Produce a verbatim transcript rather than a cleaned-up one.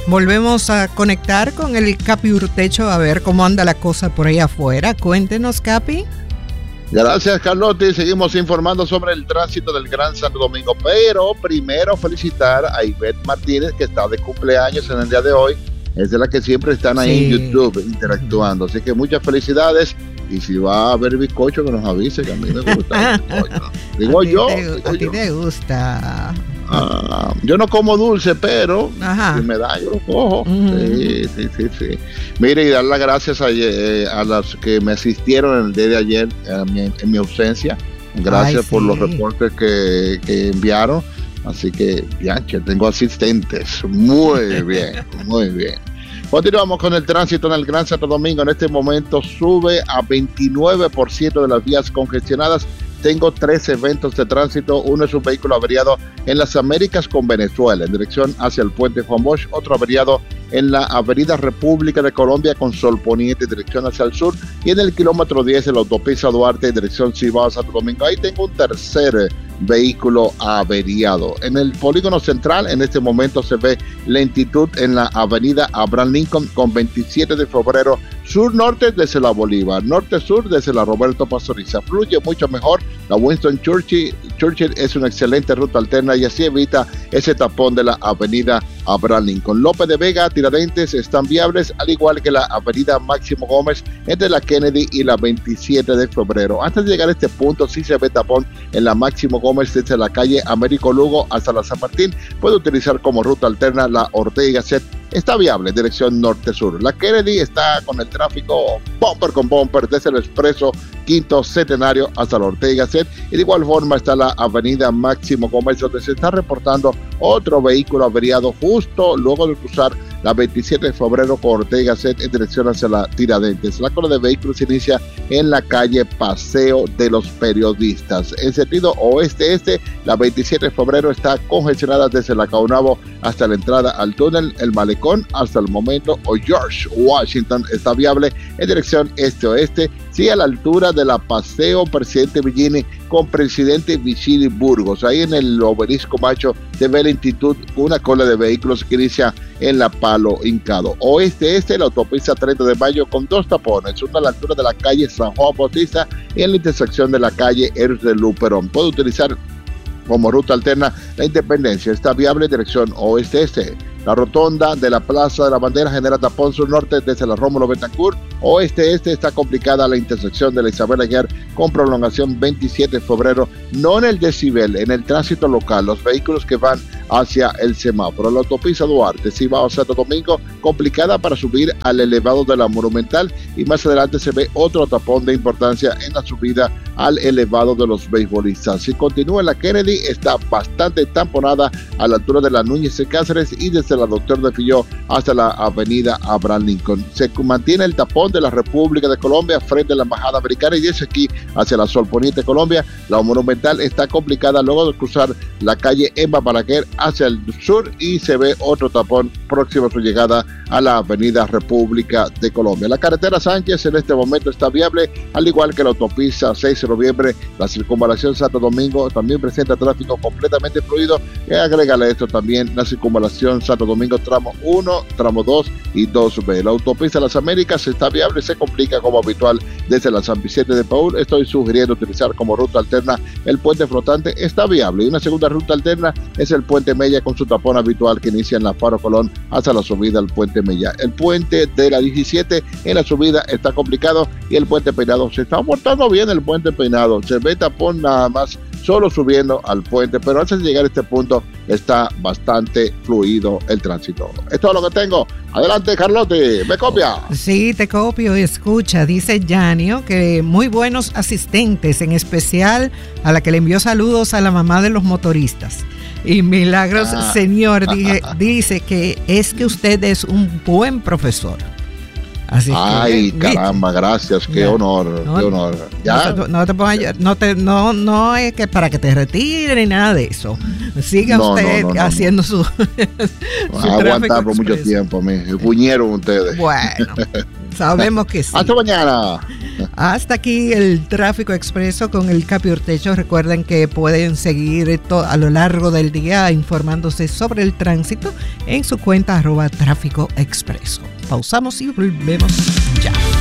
volvemos a conectar con el Capi Urtecho a ver cómo anda la cosa por ahí afuera. Cuéntenos, Capi. Gracias, Carlotti. Seguimos informando sobre el tránsito del Gran Santo Domingo, pero primero felicitar a Ivette Martínez, que está de cumpleaños en el día de hoy. Es de la que siempre están ahí sí. en YouTube interactuando, así que muchas felicidades. Y si va a haber bizcocho, que nos avise, que a mí me gusta el bizcocho. Digo yo. Te, digo a ti yo. te gusta. Ah, yo no como dulce, pero Ajá. si me da, yo lo cojo. Uh-huh. Sí, sí, sí, sí. Mire, y dar las gracias a, eh, a las que me asistieron el día de ayer en mi, en mi ausencia. Gracias Ay, por sí. los reportes que, que enviaron. Así que, Bianca, tengo asistentes. Muy bien, muy bien. Continuamos con el tránsito en el Gran Santo Domingo. En este momento sube a veintinueve por ciento de las vías congestionadas. Tengo tres eventos de tránsito. Uno es un vehículo averiado en las Américas con Venezuela, en dirección hacia el puente Juan Bosch. Otro averiado en la avenida República de Colombia con Sol Poniente, en dirección hacia el sur. Y en el kilómetro diez de la autopista Duarte, en dirección Cibao Santo Domingo. Ahí tengo un tercer vehículo averiado. En el polígono central, en este momento se ve lentitud en la avenida Abraham Lincoln con veintisiete de febrero, sur-norte desde la Bolívar, norte-sur desde la Roberto Pastoriza. Fluye mucho mejor. La Winston Churchill, Churchill es una excelente ruta alterna y así evita ese tapón de la avenida Abraham Lincoln. López de Vega, Tiradentes están viables, al igual que la avenida Máximo Gómez entre la Kennedy y la veintisiete de febrero. Antes de llegar a este punto, sí se ve tapón en la Máximo Gómez desde la calle Américo Lugo hasta la San Martín. Puede utilizar como ruta alterna la Ortega y Gasset. Está viable, dirección norte-sur. La Kennedy está con el tráfico bumper con bumper desde el expreso Quinto Centenario hasta la Ortega y Gasset. Y de igual forma está la avenida Máximo Gómez, donde se está reportando otro vehículo averiado justo luego de cruzar la veintisiete de febrero por Ortega y Gasset en dirección hacia la Tiradentes. La cola de vehículos se inicia en la calle Paseo de los Periodistas. En sentido oeste-este, la veintisiete de febrero está congestionada desde la Caunabo hasta la entrada al túnel El Malecón. Hasta el momento, o George Washington está viable en dirección este-oeste, sí, a la altura de la Paseo Presidente Villini con Presidente Vicini Burgos. Ahí en el obelisco Macho de ve lentitud, una cola de vehículos que inicia en la Palo Hincado. Oeste-este, la autopista treinta de mayo con dos tapones, uno a la altura de la calle San Juan Bautista y en la intersección de la calle Héroes de Luperón. Puede utilizar como ruta alterna la Independencia. Está viable en dirección oeste-este. La rotonda de la Plaza de la Bandera genera tapón sur-norte desde la Rómulo Betancourt. Oeste-este está complicada la intersección de la Isabel Aguiar con prolongación veintisiete de febrero, no en el decibel, en el tránsito local, los vehículos que van hacia el semáforo. La autopista Duarte, Cibao Santo Domingo, complicada para subir al elevado de la Monumental y más adelante se ve otro tapón de importancia en la subida al elevado de los beisbolistas. Si continúa la Kennedy, está bastante tamponada a la altura de la Núñez de Cáceres y desde la Doctor de Filló hasta la avenida Abraham Lincoln. Se mantiene el tapón de la República de Colombia frente a la Embajada Americana y desde aquí hacia la Sol Poniente Colombia. La Monumental está complicada luego de cruzar la calle Emma Balaguer hacia el sur y se ve otro tapón próximo a su llegada a la avenida República de Colombia. La carretera Sánchez en este momento está viable, al igual que la autopista seis de noviembre, la circunvalación Santo Domingo también presenta tráfico completamente fluido. Y agrégale esto también la circunvalación Santo Domingo tramo uno, tramo dos y dos B. La autopista Las Américas está viable, se complica como habitual desde la San Vicente de Paúl. Estoy sugiriendo utilizar como ruta alterna el puente flotante, está viable. Y una segunda ruta alterna es el puente Mella con su tapón habitual que inicia en la Faro Colón hasta la subida al puente Mella. El puente de la diecisiete en la subida está complicado y el puente Peinado se está portando bien. El puente Peinado se ve tapón nada más solo subiendo al puente, pero antes de llegar a este punto está bastante fluido el tránsito. Esto es todo lo que tengo. Adelante, Carlotti, ¿me copia? Sí, te copio. Escucha, dice Yanio que muy buenos asistentes, en especial a la que le envió saludos a la mamá de los motoristas. Y Milagros, ah. señor, dije, dice que es que usted es un buen profesor. Así Ay, que, caramba, ¿viste? Gracias, qué ya. honor, no, qué honor. ¿Ya? No, no te pongas, no te, no, no es que para que te retire ni nada de eso. Siga no, usted no, no, haciendo no. su, su a aguantar por mucho tiempo, me puñeron ustedes. Bueno, Sabemos que sí. Hasta mañana. Hasta aquí el Tráfico Expreso con el Capi Urtecho. Recuerden que pueden seguir esto a lo largo del día informándose sobre el tránsito en su cuenta arroba Tráfico Expreso. Pausamos y volvemos.